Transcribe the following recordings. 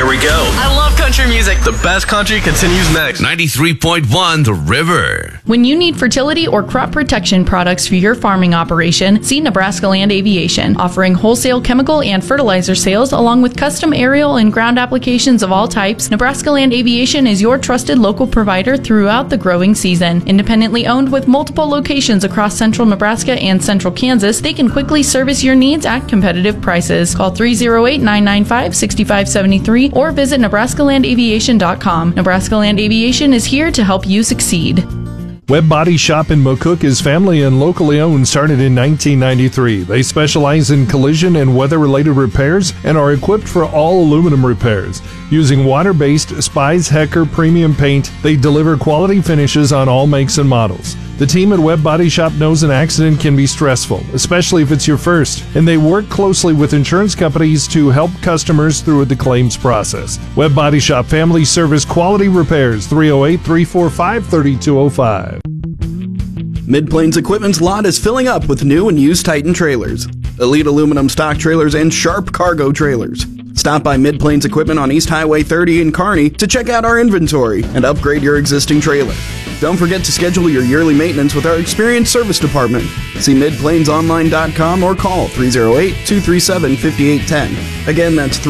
Here we go. I love country music. The best country continues next. 93.1 The River. When you need fertility or crop protection products for your farming operation, see Nebraska Land Aviation, offering wholesale chemical and fertilizer sales along with custom aerial and ground applications of all types. Nebraska Land Aviation is your trusted local provider throughout the growing season. Independently owned with multiple locations across central Nebraska and central Kansas, they can quickly service your needs at competitive prices. Call 308-995-6573 or visit NebraskaLandAviation.com. Nebraska Land Aviation is here to help you succeed. Webb Body Shop in McCook is family and locally owned, started in 1993. They specialize in collision and weather-related repairs and are equipped for all aluminum repairs. Using water-based Spies Hecker premium paint, they deliver quality finishes on all makes and models. The team at Webb Body Shop knows an accident can be stressful, especially if it's your first, and they work closely with insurance companies to help customers through the claims process. Webb Body Shop Family Service Quality Repairs, 308-345-3205. Mid-Plains Equipment's lot is filling up with new and used Titan trailers, Elite aluminum stock trailers, and Sharp cargo trailers. Stop by Mid-Plains Equipment on East Highway 30 in Kearney to check out our inventory and upgrade your existing trailer. Don't forget to schedule your yearly maintenance with our experienced service department. See midplainsonline.com or call 308-237-5810. Again, that's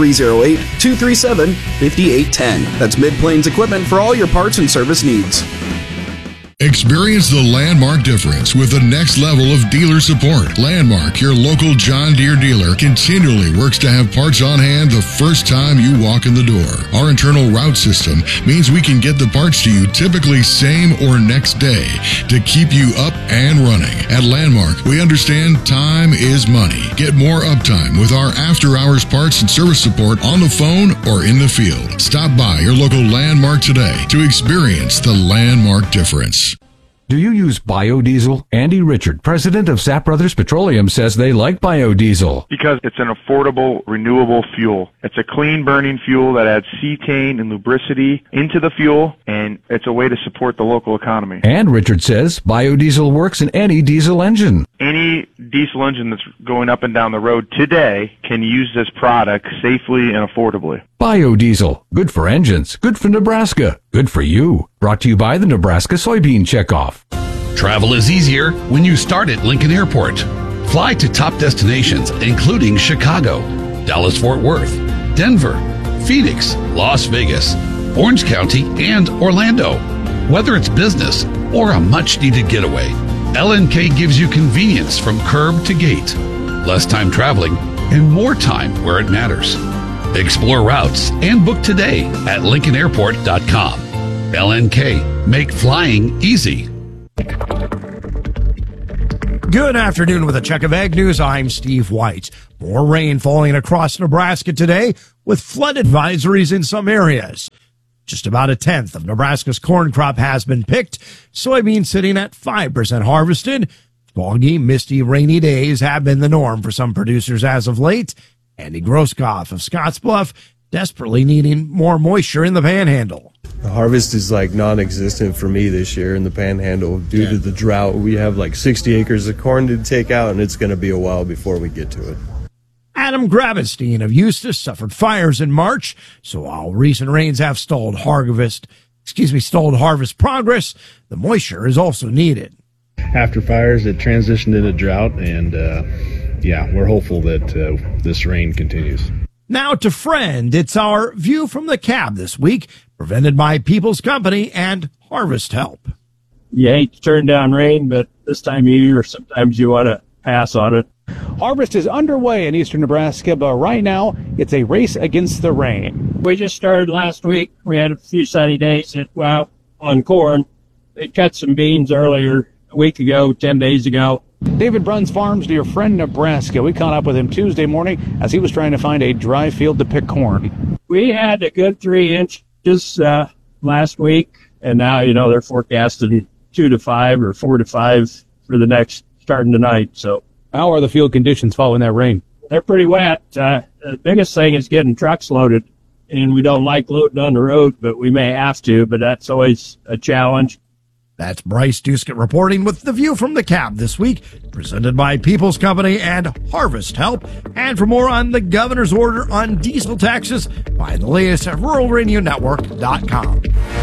308-237-5810. That's Mid-Plains Equipment for all your parts and service needs. Experience the Landmark difference with the next level of dealer support. Landmark, your local John Deere dealer, continually works to have parts on hand the first time you walk in the door. Our internal route system means we can get the parts to you typically same or next day to keep you up and running. At Landmark, we understand time is money. Get more uptime with our after-hours parts and service support on the phone or in the field. Stop by your local Landmark today to experience the Landmark difference. Do you use biodiesel? Andy Richard, president of Sapp Brothers Petroleum, says they like biodiesel. Because it's an affordable, renewable fuel. It's a clean-burning fuel that adds cetane and lubricity into the fuel, and it's a way to support the local economy. And Richard says biodiesel works in any diesel engine. Any diesel engine that's going up and down the road today can use this product safely and affordably. Biodiesel. Good for engines. Good for Nebraska. Good for you. Brought to you by the Nebraska Soybean Checkoff. Travel is easier when you start at Lincoln Airport. Fly to top destinations including Chicago, Dallas-Fort Worth, Denver, Phoenix, Las Vegas, Orange County, and Orlando. Whether it's business or a much-needed getaway, LNK gives you convenience from curb to gate, less time traveling, and more time where it matters. Explore routes and book today at LincolnAirport.com. LNK, make flying easy. Good afternoon with a check of Ag News. I'm Steve White. More rain falling across Nebraska today with flood advisories in some areas. Just about a tenth of Nebraska's corn crop has been picked. Soybeans sitting at 5% harvested. Foggy, misty, rainy days have been the norm for some producers as of late. Andy Groskopf of Scottsbluff desperately needing more moisture in the Panhandle. The harvest is like non-existent for me this year in the Panhandle due to the drought. We have like 60 acres of corn to take out, and it's going to be a while before we get to it. Adam Gravenstein of Eustis suffered fires in March, so while recent rains have stalled harvest progress, the moisture is also needed. After fires, it transitioned into drought, and we're hopeful that this rain continues. Now to Friend, it's our View from the Cab this week, presented by People's Company and Harvest Help. You hate to turn down rain, but this time of year, sometimes you want to pass on it. Harvest is underway in eastern Nebraska, but right now it's a race against the rain. We just started last week. We had a few sunny days on corn. They cut some beans earlier, a week ago, 10 days ago. David Bruns farms near Friend, Nebraska. We caught up with him Tuesday morning as he was trying to find a dry field to pick corn. We had a good 3 inches last week, and now, they're forecasting 2 to 5 or 4 to 5 for the next starting tonight. So, how are the field conditions following that rain? They're pretty wet. The biggest thing is getting trucks loaded, and we don't like loading on the road, but we may have to, but that's always a challenge. That's Bryce Duskett reporting with the View from the Cab this week, presented by People's Company and Harvest Help. And for more on the governor's order on diesel taxes, find the latest at ruralradionetwork.com.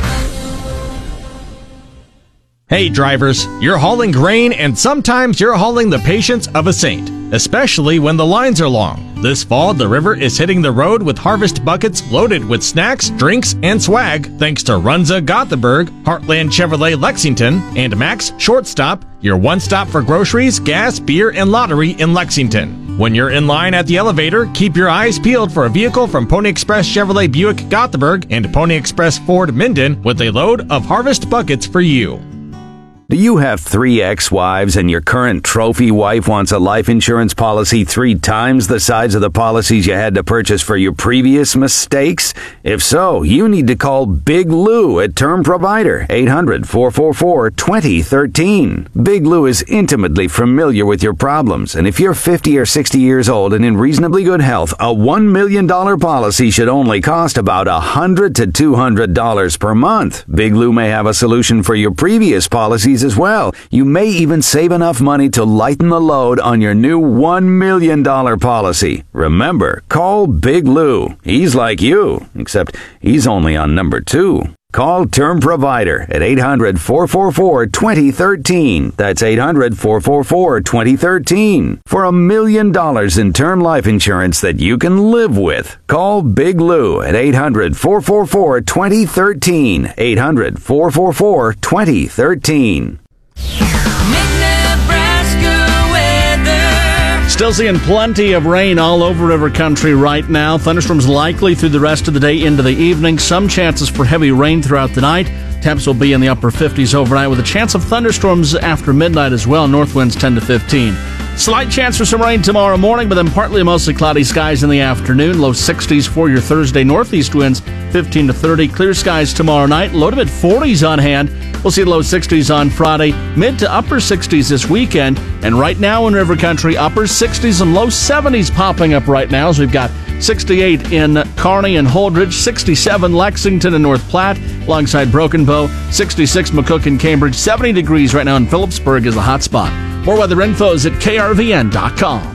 Hey drivers, you're hauling grain and sometimes you're hauling the patience of a saint, especially when the lines are long. This fall, the river is hitting the road with harvest buckets loaded with snacks, drinks, and swag thanks to Runza Gothenburg, Heartland Chevrolet Lexington, and Max Shortstop, your one-stop for groceries, gas, beer, and lottery in Lexington. When you're in line at the elevator, keep your eyes peeled for a vehicle from Pony Express Chevrolet Buick Gothenburg and Pony Express Ford Minden with a load of harvest buckets for you. Do you have 3 ex-wives and your current trophy wife wants a life insurance policy 3 times the size of the policies you had to purchase for your previous mistakes? If so, you need to call Big Lou at Term Provider, 800-444-2013. Big Lou is intimately familiar with your problems, and if you're 50 or 60 years old and in reasonably good health, a $1 million policy should only cost about $100 to $200 per month. Big Lou may have a solution for your previous policies as well. You may even save enough money to lighten the load on your new $1 million policy. Remember, call Big Lou. He's like you, except he's only on number 2. Call Term Provider at 800-444-2013. That's 800-444-2013. For $1 million in term life insurance that you can live with. Call Big Lou at 800-444-2013. 800-444-2013. Still seeing plenty of rain all over river country right now. Thunderstorms likely through the rest of the day into the evening. Some chances for heavy rain throughout the night. Temps will be in the upper 50s overnight with a chance of thunderstorms after midnight as well. North winds 10 to 15. Slight chance for some rain tomorrow morning, but then partly mostly cloudy skies in the afternoon. Low 60s for your Thursday. Northeast winds 15 to 30. Clear skies tomorrow night. Low to mid 40s on hand. We'll see low 60s on Friday. Mid to upper 60s this weekend. And right now in river country, upper 60s and low 70s popping up right now. So we've got 68 in Kearney and Holdridge, 67 Lexington and North Platte, alongside Broken Bow, 66 McCook and Cambridge, 70 degrees right now in Phillipsburg is the hot spot. More weather info is at krvn.com.